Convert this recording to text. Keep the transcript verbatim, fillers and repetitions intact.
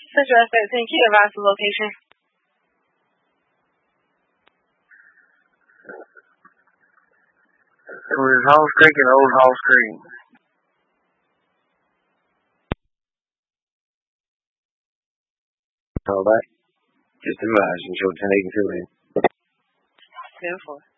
Central thirteen, can you advise the location? It was Halls Creek and Old Halls Creek. All right. Just advise until ten eighty-two. ten four.